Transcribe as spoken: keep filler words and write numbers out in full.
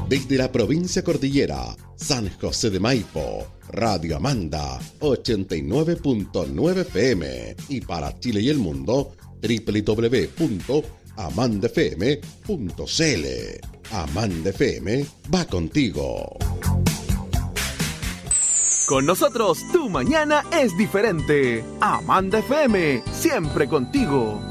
Desde la provincia cordillera, San José de Maipo, Radio Amanda ochenta y nueve punto nueve F M y para Chile y el mundo doble u doble u doble u punto amanda f m punto c l. Amanda F M va contigo. Con nosotros, tu mañana es diferente. Amanda F M, siempre contigo.